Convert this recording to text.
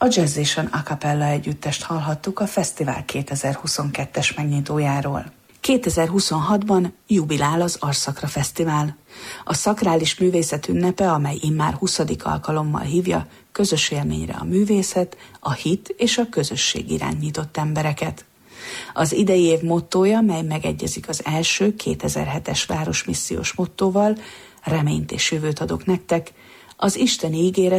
A Jazzation a cappella együttest hallhattuk a fesztivál 2022-es megnyitójáról. 2026-ban jubilál az Arszakra Fesztivál. A szakrális művészet ünnepe, amely immár 20. alkalommal hívja közös élményre a művészet, a hit és a közösség iránt nyitott embereket. Az idei év mottója, mely megegyezik az első 2007-es városmissziós mottóval, reményt és jövőt adok nektek, az isteni ígéret